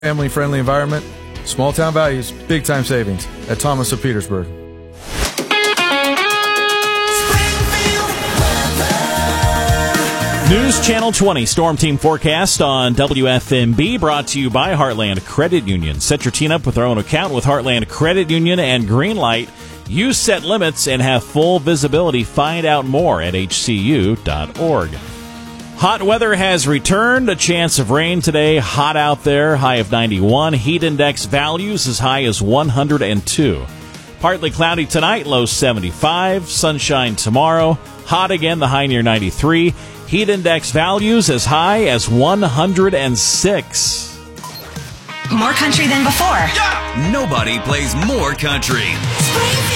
Family-friendly environment, small-town values, big-time savings at Thomas of Petersburg. News Channel 20 Storm Team Forecast on WFMB, brought to you by Heartland Credit Union. Set your teen up with their own account with Heartland Credit Union and Greenlight. You set limits and have full visibility. Find out more at hcu.org. Hot weather has returned. A chance of rain today. Hot out there. High of 91. Heat index values as high as 102. Partly cloudy tonight. Low 75. Sunshine tomorrow. Hot again. The high near 93. Heat index values as high as 106. More country than before. Nobody plays more country.